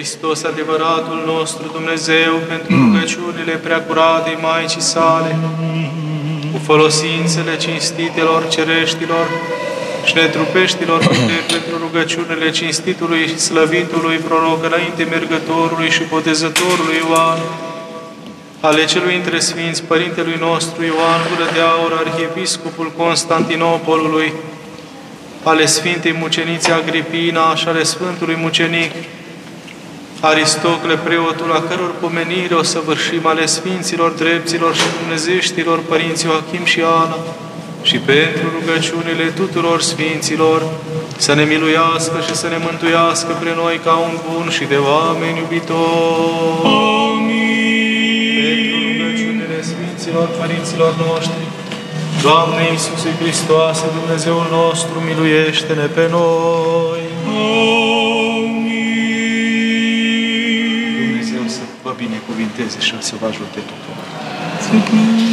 Hristos, adevăratul nostru Dumnezeu, pentru rugăciunile preacuratei Maicii sale, cu folosințele cinstitelor cereștilor și netrupeștilor puteri pentru rugăciunile cinstitului și slăvitului proroc înainte mergătorului și botezătorului Ioan, ale celui între Sfinți, Părintelui nostru Ioan Gură de Aur, Arhiepiscopul Constantinopolului, ale Sfintei Mucenițe Agripina și ale Sfântului Mucenic Aristocle, preotul, a căror pomenire o săvârșim, ale Sfinților, Drepților și Dumnezeiștilor, Părinții Joachim și Ana, și pentru rugăciunile tuturor Sfinților, să ne miluiască și să ne mântuiască pre noi ca un bun și de oameni iubitori. Amin. Pentru rugăciunile Sfinților, Părinților noștri, Doamne Iisuse Hristoase, Dumnezeul nostru, miluiește-ne pe noi. Amin. Dumnezeu să vă binecuvinteze și să vă ajute tuturor.